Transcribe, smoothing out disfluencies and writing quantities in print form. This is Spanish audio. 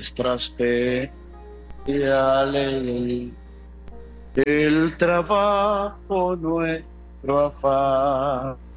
nuestras penas y ley. El trabajo nuestro afán.